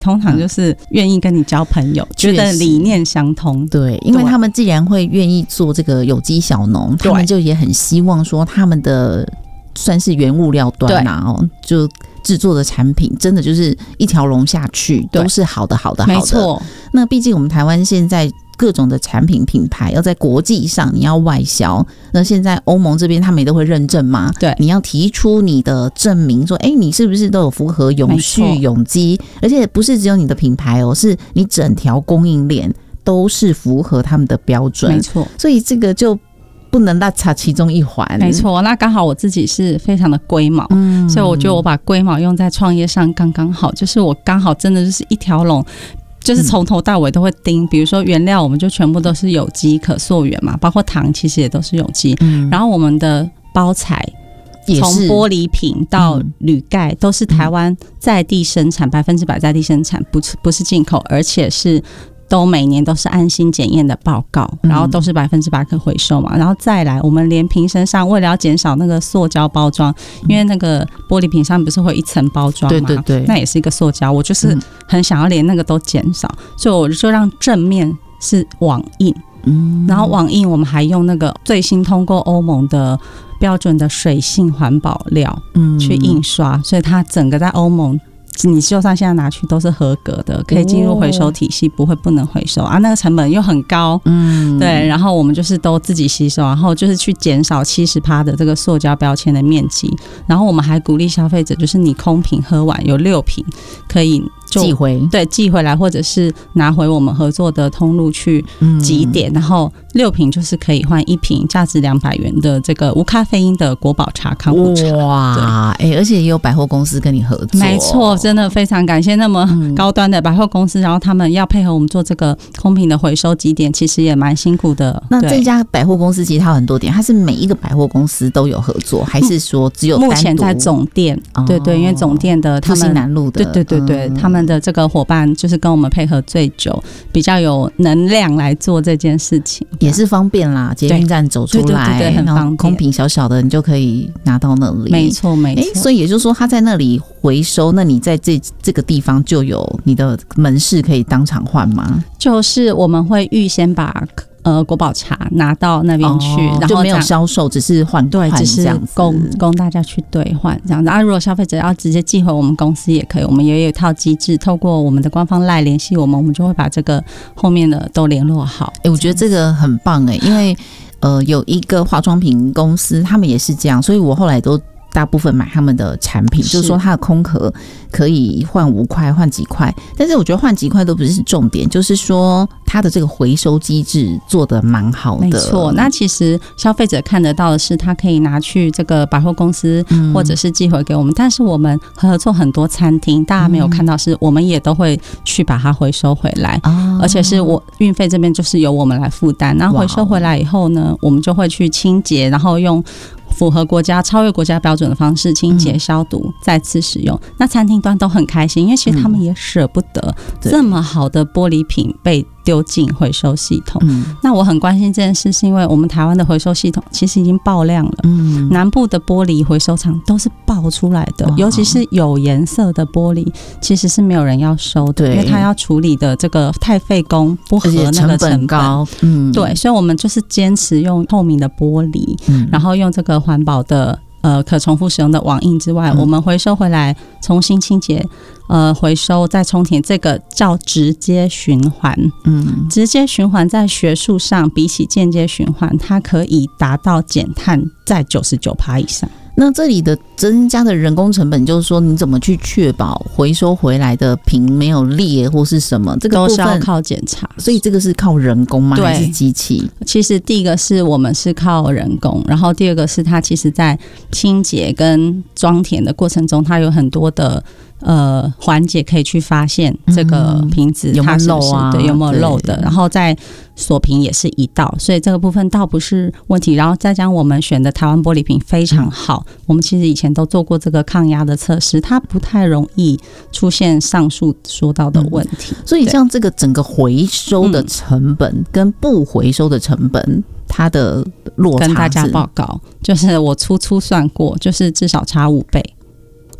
通常就是愿意跟你交朋友，觉得理念相通。 对，因为他们既然会愿意做这个有机小农，他们就也很希望说他们的算是原物料端就制作的产品真的就是一条龙下去都是好的。没错。那毕竟我们台湾现在各种的产品品牌要在国际上你要外销，那现在欧盟这边他们也都会认证嘛，对，你要提出你的证明说你是不是都有符合永续永基，而且不是只有你的品牌是你整条供应链都是符合他们的标准，没错，所以这个就不能落差其中一环。 没错，那刚好我自己是非常的龟毛，所以我觉得我把龟毛用在创业上刚刚好，就是我刚好真的就是一条龙，就是从头到尾都会盯，比如说原料我们就全部都是有机可溯源嘛，包括糖其实也都是有机，然后我们的包材从玻璃瓶到铝盖都是台湾在地生产，100%在地生产，不是进口，而且是都每年都是安心检验的报告，然后都是100%可回收嘛。然后再来，我们连瓶身上为了要减少那个塑胶包装，因为那个玻璃瓶上不是会有一层包装嘛，对，那也是一个塑胶。我就是很想要连那个都减少，所以我就让正面是网印，然后网印我们还用那个最新通过欧盟的标准的水性环保料去印刷，所以它整个在欧盟你就算现在拿去都是合格的，可以进入回收体系，不能回收啊。那个成本又很高，对。然后我们就是都自己吸收，然后就是去减少70%的这个塑胶标签的面积。然后我们还鼓励消费者，就是你空瓶喝完有6瓶可以寄回来，或者是拿回我们合作的通路去集点，然后6瓶就是可以换1瓶价值200元的这个无咖啡因的国宝茶康复茶。 哇，而且也有百货公司跟你合作， 没错，真的非常感谢那么高端的百货公司，然后他们要配合我们做这个空瓶的回收集点，其实也蛮辛苦的。 那这家百货公司其实它有很多点，它是每一个百货公司都有合作，还是说只有单独？ 目前在总店，对，因为总店的他们复兴南路的， 对，他们的这个伙伴就是跟我们配合最久，比较有能量来做这件事情， 也是方便啦。捷运站走出来， 对，很方便， 空瓶小小的你就可以拿到那里， 没错。 所以也就是说，他在那里回收，那你在这个地方就有你的门市可以当场换吗？ 就是我们会预先把国宝茶拿到那边去，然后就没有销售，只是换， 对，只是供大家去兑换这样子。如果消费者要直接寄回我们公司也可以，我们也有一套机制，透过我们的官方 LINE 联系我们就会把这个后面的都联络好。 我觉得这个很棒因为有一个化妆品公司，他们也是这样，所以我后来都大部分买他们的产品，就是说它的空壳可以换5块换几块，但是我觉得换几块都不是重点，就是说它的这个回收机制做得蛮好的。没错，那其实消费者看得到的是它可以拿去这个百货公司或者是寄回给我们，但是我们合作很多餐厅，大家没有看到是我们也都会去把它回收回来，而且是我运费这边就是由我们来负担，然后回收回来以后呢，我们就会去清洁，然后用符合超越国家标准的方式清洁消毒再次使用。那餐厅端都很开心，因为其实他们也舍不得这么好的玻璃瓶被丢进回收系统。那我很关心这件事，是因为我们台湾的回收系统其实已经爆量了，南部的玻璃回收厂都是爆出来的，尤其是有颜色的玻璃其实是没有人要收的，因为它要处理的这个太费工，不合那个成本高。对，所以我们就是坚持用透明的玻璃，然后用这个环保的可重复使用的网印之外，我们回收回来重新清洁，回收再充填，这个叫直接循环。直接循环在学术上比起间接循环，它可以达到减碳在99%以上。 那这里的增加的人工成本，就是说你怎么去确保回收回来的瓶没有裂或是什么，这个部分都是要靠检查。 所以这个是靠人工吗？还是机器？ 其实第一个是我们是靠人工，然后第二个是它其实在清洁跟装填的过程中，它有很多的环节可以去发现这个瓶子它是不是有没有漏的，然后再锁瓶也是一道，所以这个部分倒不是问题。然后再将我们选的台湾玻璃瓶非常好，我们其实以前都做过这个抗压的测试，它不太容易出现上述说到的问题。 所以像这个整个回收的成本跟不回收的成本，它的落差跟大家报告，就是我粗算过，就是至少差5倍。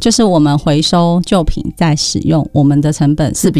就是我们回收旧品再使用，我们的成本是